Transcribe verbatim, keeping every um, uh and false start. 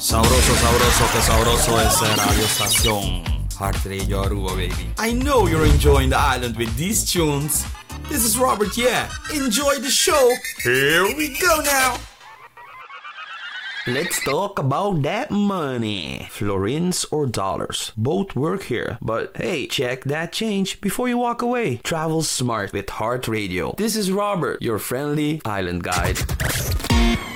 Sabroso, sabroso, que sabroso es Radio Estación Heart Radio Aruba, baby. I know you're enjoying the island with these tunes. This is Robert, yeah. Enjoy the show. Here we go now. Let's talk about that money. Florins or dollars, both work here. But hey, check that change before you walk away. Travel smart with Heart Radio. This is Robert, your friendly island guide.